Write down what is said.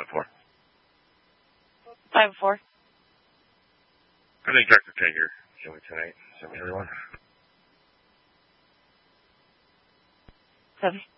504. 504. I think Dr. Tager joined tonight. 7 everyone. 7.